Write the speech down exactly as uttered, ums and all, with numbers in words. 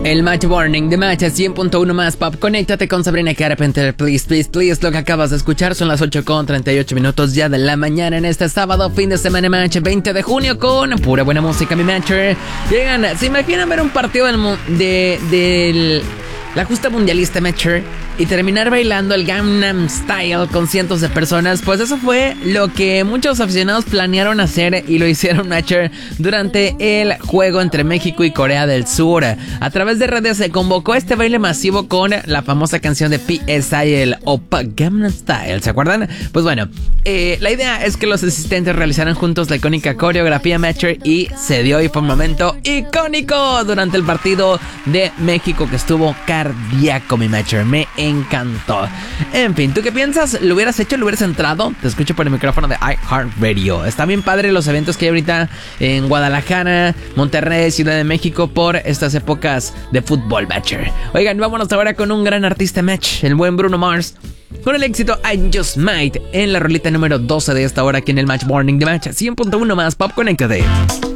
El Match Warning de Match cien punto uno más Pop. Conéctate con Sabrina Carpenter, please, please, please. Lo que acabas de escuchar son las ocho con treinta y ocho minutos ya de la mañana en este sábado, fin de semana Match, veinte de junio, con pura buena música, mi Matcher. Llegan, ¿se imaginan ver un partido del, de, del la justa mundialista, Matcher, y terminar bailando el Gangnam Style con cientos de personas? Pues eso fue lo que muchos aficionados planearon hacer y lo hicieron, Matcher, durante el juego entre México y Corea del Sur. A través de redes se convocó este baile masivo con la famosa canción de P S I, el Oppa Gangnam Style, ¿se acuerdan? Pues bueno, eh, la idea es que los asistentes realizaran juntos la icónica coreografía, Matcher, y se dio y fue un momento icónico durante el partido de México que estuvo cardíaco, mi Matcher. Me encantó. En fin, ¿tú qué piensas? ¿Lo hubieras hecho? ¿Lo hubieras entrado? Te escucho por el micrófono de iHeartRadio. Está bien padre los eventos que hay ahorita en Guadalajara, Monterrey, Ciudad de México por estas épocas de fútbol, Matcher. Oigan, vámonos ahora con un gran artista, Match, el buen Bruno Mars, con el éxito I Just Might en la rolita número doce de esta hora aquí en el Match Morning de Match cien punto uno más Pop. Conéctate.